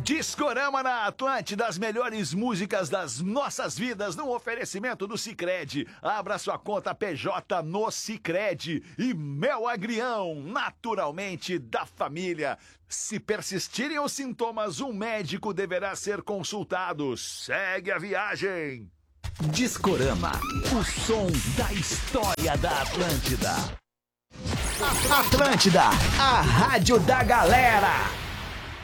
Discorama na Atlântida, as melhores músicas das nossas vidas, num oferecimento do Sicredi. Abra sua conta PJ no Sicredi. E Mel Agrião, naturalmente da família. Se persistirem os sintomas, um médico deverá ser consultado. Segue a viagem. Discorama, o som da história da Atlântida. Atlântida, a rádio da galera.